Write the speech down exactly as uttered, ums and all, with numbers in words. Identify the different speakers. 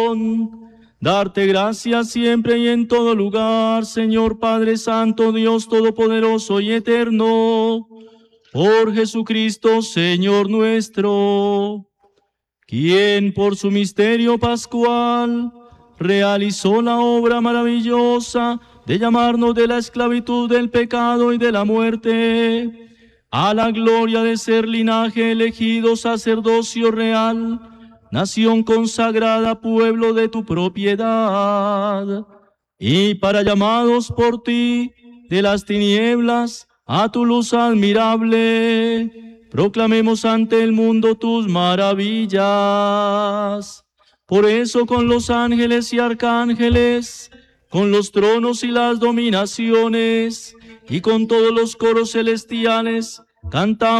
Speaker 1: Darte gracias siempre y en todo lugar, Señor Padre Santo, Dios Todopoderoso y Eterno, por Jesucristo, Señor nuestro, quien por su misterio pascual realizó la obra maravillosa de llamarnos de la esclavitud del pecado y de la muerte a la gloria de ser linaje elegido, sacerdocio real, nación consagrada, pueblo de tu propiedad, y para llamados por ti de las tinieblas a tu luz admirable, proclamemos ante el mundo tus maravillas. Por eso con los ángeles y arcángeles, con los tronos y las dominaciones, y con todos los coros celestiales, cantamos